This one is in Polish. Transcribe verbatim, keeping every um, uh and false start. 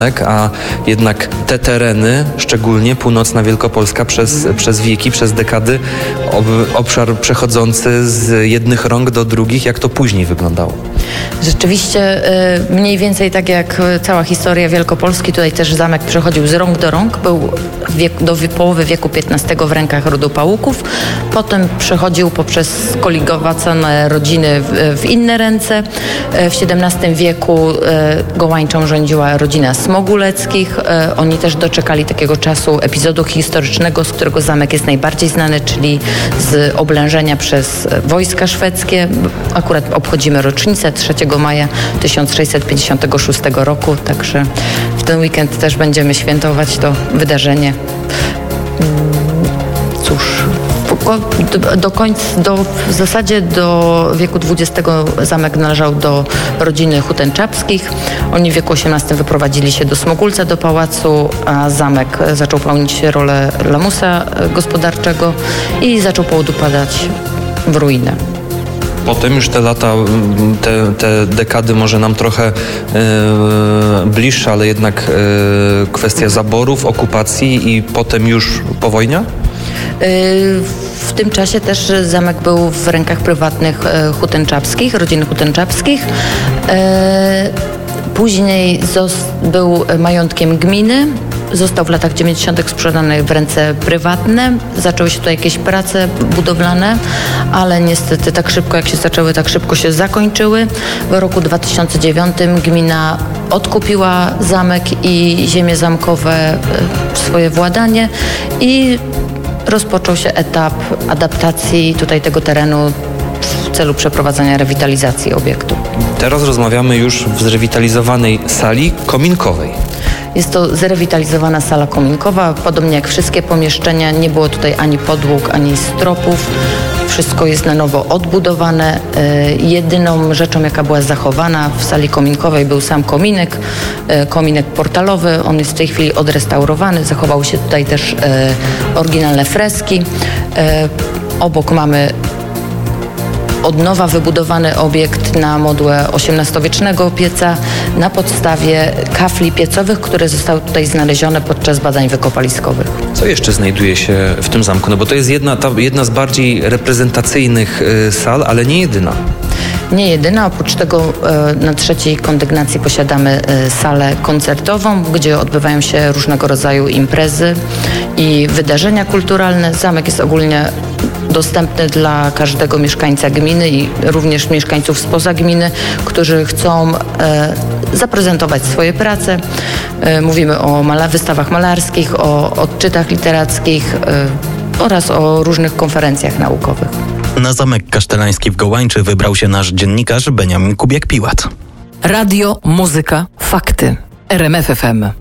A jednak te tereny, szczególnie północna Wielkopolska, przez, przez wieki, przez dekady, ob, obszar przechodzący z jednych rąk do drugich, jak to później wyglądało? Rzeczywiście mniej więcej tak jak cała historia Wielkopolski, tutaj też zamek przechodził z rąk do rąk, był wiek, do połowy wieku piętnastego w rękach rodu Pałuków, potem przechodził poprzez skoligowacone rodziny w, w inne ręce. W siedemnastym wieku Gołańczą rządziła rodzina Smoguleckich. Oni też doczekali takiego czasu epizodu historycznego, z którego zamek jest najbardziej znany, czyli z oblężenia przez wojska szwedzkie. Akurat obchodzimy rocznicę trzeciego maja tysiąc sześćset pięćdziesiątego szóstego roku, także w ten weekend też będziemy świętować to wydarzenie. Cóż, do, do końca, do, w zasadzie do wieku dwudziestego zamek należał do rodziny Hutenczapskich. Oni w wieku osiemnastym wyprowadzili się do Smogulca, do pałacu, a zamek zaczął pełnić rolę lamusa gospodarczego i zaczął podupadać w ruinę. Potem już te lata, te, te dekady może nam trochę e, bliższe, ale jednak e, kwestia zaborów, okupacji i potem już powojnia? W tym czasie też zamek był w rękach prywatnych Hutenczapskich, rodziny Hutenczapskich. Później był majątkiem gminy. Został w latach dziewięćdziesiątych sprzedany w ręce prywatne. Zaczęły się tutaj jakieś prace budowlane, ale niestety tak szybko jak się zaczęły, tak szybko się zakończyły. W roku dwa tysiące dziewiątym gmina odkupiła zamek i ziemie zamkowe w swoje władanie i rozpoczął się etap adaptacji tutaj tego terenu w celu przeprowadzenia rewitalizacji obiektu. Teraz rozmawiamy już w zrewitalizowanej sali kominkowej. Jest to zrewitalizowana sala kominkowa. Podobnie jak wszystkie pomieszczenia, nie było tutaj ani podłóg, ani stropów. Wszystko jest na nowo odbudowane. Jedyną rzeczą, jaka była zachowana w sali kominkowej, był sam kominek, kominek portalowy. On jest w tej chwili odrestaurowany. Zachowały się tutaj też oryginalne freski. Obok mamy od nowa wybudowany obiekt na modłę osiemnastowiecznego pieca na podstawie kafli piecowych, które zostały tutaj znalezione podczas badań wykopaliskowych. Co jeszcze znajduje się w tym zamku? No bo to jest jedna, ta, jedna z bardziej reprezentacyjnych y, sal, ale nie jedyna. Nie jedyna, oprócz tego y, na trzeciej kondygnacji posiadamy y, salę koncertową, gdzie odbywają się różnego rodzaju imprezy i wydarzenia kulturalne. Zamek jest ogólnie dostępny dla każdego mieszkańca gminy i również mieszkańców spoza gminy, którzy chcą e, zaprezentować swoje prace. E, mówimy o mala- wystawach malarskich, o odczytach literackich e, oraz o różnych konferencjach naukowych. Na Zamek Kasztelański w Gołańczy wybrał się nasz dziennikarz Beniamin Kubiak-Piłat. Radio, muzyka, fakty. R M F F M.